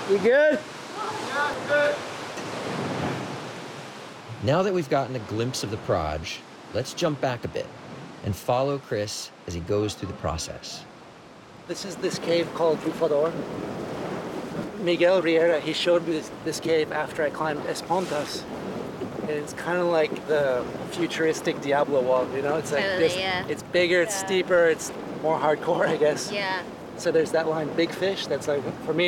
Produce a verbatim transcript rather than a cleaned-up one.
You good? Now that we've gotten a glimpse of the Proj, let's jump back a bit and follow Chris as he goes through the process. This is this cave called Bufador. Miguel Riera, he showed me this, this cave after I climbed Espontas. And it's kind of like the futuristic Diablo wall, you know? It's like Totally, this, yeah. it's bigger, it's Yeah. steeper, it's more hardcore, I guess. Yeah. So there's that line, big fish, that's like, for me,